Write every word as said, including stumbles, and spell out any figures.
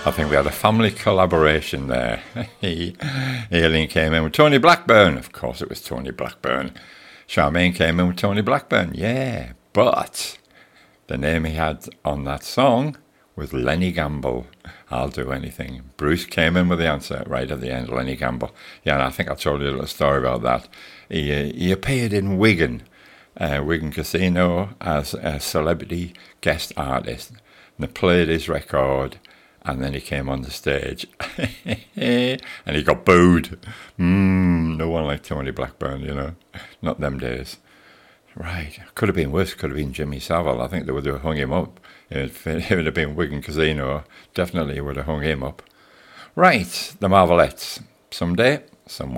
I think we had a family collaboration there. Aileen came in with Tony Blackburn. Of course it was Tony Blackburn. Charmaine came in with Tony Blackburn. Yeah, but the name he had on that song was Lenny Gamble. I'll do anything. Bruce came in with the answer right at the end, Lenny Gamble. Yeah, and I think I told you a little story about that. He, uh, he appeared in Wigan, uh, Wigan Casino, as a celebrity guest artist. And they played his record, and then he came on the stage, and he got booed. Mm, no one like Tony Blackburn, you know. Not them days. Right. Could have been worse. Could have been Jimmy Savile. I think they would have hung him up. If it would have been Wigan Casino, definitely would have hung him up. Right. The Marvelettes. Someday, somewhere.